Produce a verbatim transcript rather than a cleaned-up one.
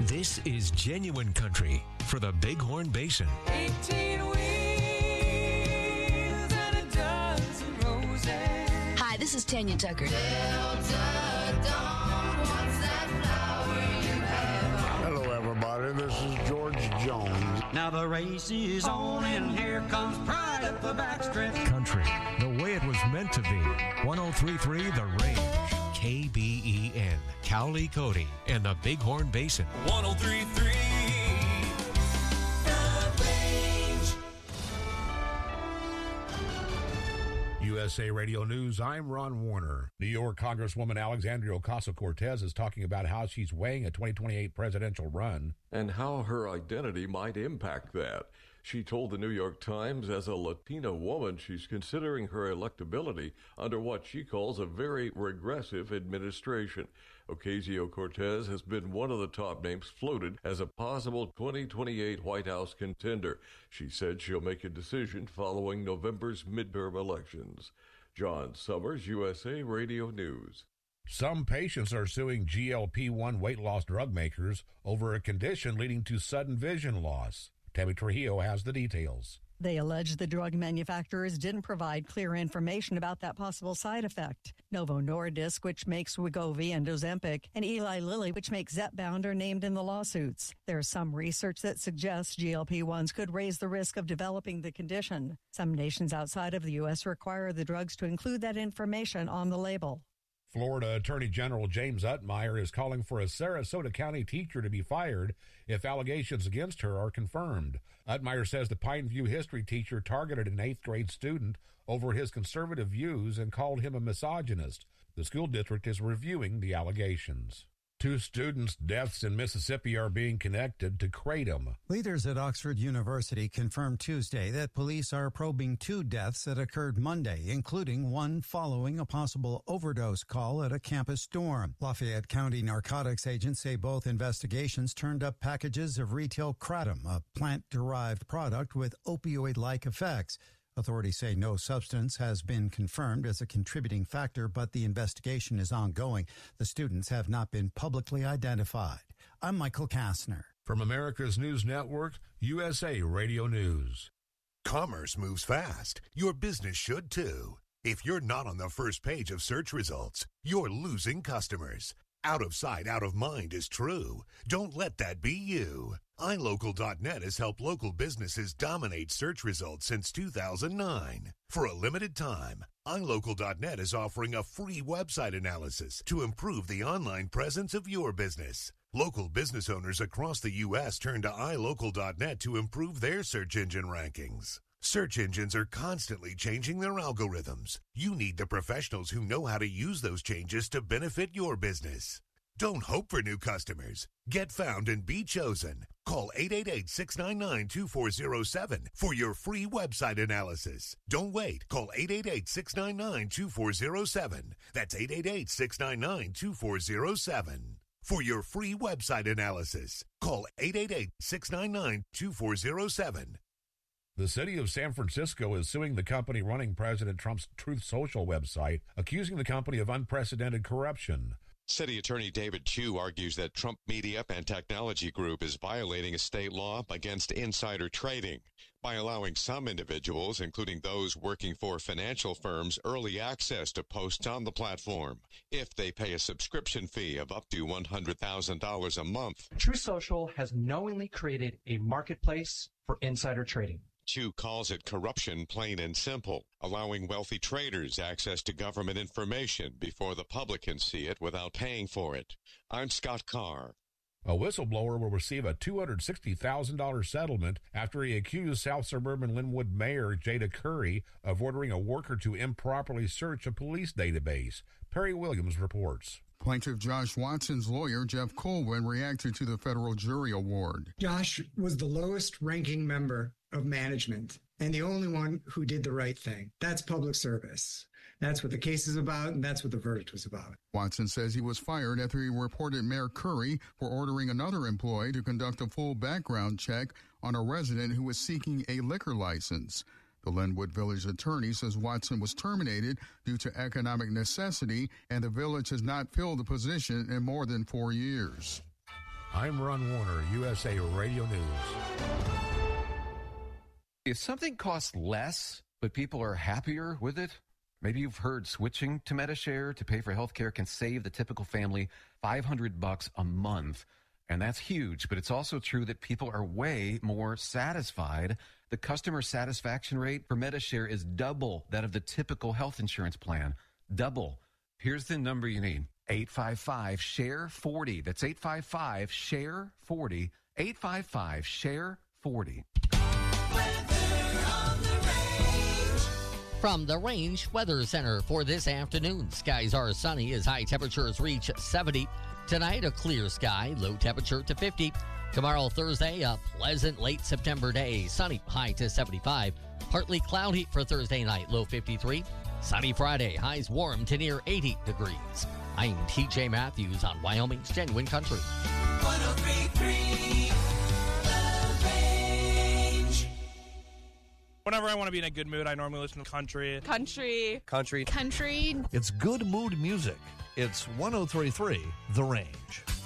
This is Genuine Country for the Bighorn Basin. eighteen wheels and a dozen roses. Hi, this is Tanya Tucker. Delta Dawn, what's that flower you have? Hello, everybody. This is George Jones. Now the race is on, and here comes Pride up the backstretch. Country, the way it was meant to be. one oh three point three The Range. K B E N, Cowley, Cody, and the Bighorn Basin. one oh three point three The Range. U S A Radio News, I'm Ron Warner. New York Congresswoman Alexandria Ocasio-Cortez is talking about how she's weighing a twenty twenty-eight presidential run. And how her identity might impact that. She told the New York Times as a Latina woman she's considering her electability under what she calls a very regressive administration. Ocasio-Cortez has been one of the top names floated as a possible twenty twenty-eight White House contender. She said she'll make a decision following November's midterm elections. John Summers, U S A Radio News. Some patients are suing G L P one weight loss drug makers over a condition leading to sudden vision loss. Tammy Trujillo has the details. They allege the drug manufacturers didn't provide clear information about that possible side effect. Novo Nordisk, which makes Wegovy and Ozempic, and Eli Lilly, which makes Zepbound, are named in the lawsuits. There's some research that suggests G L P ones could raise the risk of developing the condition. Some nations outside of the U S require the drugs to include that information on the label. Florida Attorney General James Utmeyer is calling for a Sarasota County teacher to be fired if allegations against her are confirmed. Utmeyer says the Pineview history teacher targeted an eighth grade student over his conservative views and called him a misogynist. The school district is reviewing the allegations. Two students' deaths in Mississippi are being connected to kratom. Leaders at Oxford University confirmed Tuesday that police are probing two deaths that occurred Monday, including one following a possible overdose call at a campus dorm. Lafayette County narcotics agents say both investigations turned up packages of retail kratom, a plant-derived product with opioid-like effects. Authorities say no substance has been confirmed as a contributing factor, but the investigation is ongoing. The students have not been publicly identified. I'm Michael Kastner. From America's News Network, U S A Radio News. Commerce moves fast. Your business should too. If you're not on the first page of search results, you're losing customers. Out of sight, out of mind is true. Don't let that be you. i local dot net has helped local businesses dominate search results since two thousand nine. For a limited time, i local dot net is offering a free website analysis to improve the online presence of your business. Local business owners across the U S turn to i local dot net to improve their search engine rankings. Search engines are constantly changing their algorithms. You need the professionals who know how to use those changes to benefit your business. Don't hope for new customers. Get found and be chosen. Call eight eight eight, six nine nine, two four zero seven for your free website analysis. Don't wait. Call eight eight eight, six nine nine, two four zero seven. That's eight eight eight, six nine nine, two four zero seven. For your free website analysis, call eight eight eight, six nine nine, two four zero seven. The city of San Francisco is suing the company running President Trump's Truth Social website, accusing the company of unprecedented corruption. City Attorney David Chu argues that Trump Media and Technology Group is violating a state law against insider trading by allowing some individuals, including those working for financial firms, early access to posts on the platform if they pay a subscription fee of up to one hundred thousand dollars a month. Truth Social has knowingly created a marketplace for insider trading. Chu calls it corruption, plain and simple, allowing wealthy traders access to government information before the public can see it without paying for it. I'm Scott Carr. A whistleblower will receive a two hundred sixty thousand dollars settlement after he accused South Suburban Linwood Mayor Jada Curry of ordering a worker to improperly search a police database. Perry Williams reports. Plaintiff Josh Watson's lawyer, Jeff Colwin, reacted to the federal jury award. Josh was the lowest ranking member of management and the only one who did the right thing. That's public service. That's what the case is about, and that's what the verdict was about. Watson says he was fired after he reported Mayor Curry for ordering another employee to conduct a full background check on a resident who was seeking a liquor license. The Linwood Village attorney says Watson was terminated due to economic necessity, and the village has not filled the position in more than four years. I'm Ron Warner, U S A Radio News. If something costs less, but people are happier with it, maybe you've heard switching to Medi-Share to pay for health care can save the typical family five hundred bucks a month. And that's huge, but it's also true that people are way more satisfied. The customer satisfaction rate for Medi-Share is double that of the typical health insurance plan. Double. Here's the number you need. eight five five, S H A R E forty. That's eight five five, S H A R E forty. eight five five, S H A R E forty. From the Range Weather Center for this afternoon, skies are sunny as high temperatures reach seventy. Tonight, a clear sky, low temperature to fifty. Tomorrow, Thursday, a pleasant late September day, sunny, high to seventy-five. Partly cloudy for Thursday night, low fifty-three. Sunny Friday, highs warm to near eighty degrees. I'm T J Matthews on Wyoming's Genuine Country. one oh three point three The Range. Whenever I want to be in a good mood, I normally listen to country. Country. Country. Country. It's good mood music. It's one oh three point three The Range.